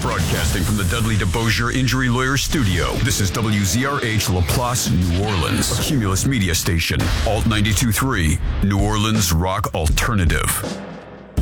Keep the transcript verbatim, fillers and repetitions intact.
Broadcasting from the Dudley DeBosier Injury Lawyer Studio, this is W Z R H LaPlace, New Orleans, a Cumulus media station. Alt ninety-two point three, New Orleans Rock Alternative.